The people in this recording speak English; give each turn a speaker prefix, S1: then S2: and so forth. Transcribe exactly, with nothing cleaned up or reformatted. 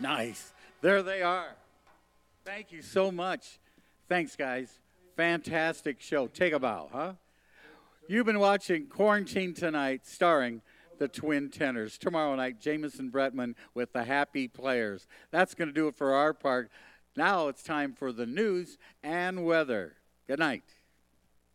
S1: Nice. There they are. Thank you so much. Thanks, guys. Fantastic show. Take a bow, huh? You've been watching Quarantine Tonight, starring the Twin Tenors. Tomorrow night, Jamison Bretman with the Happy Players. That's going to do it for our part. Now it's time for the news and weather. Good night.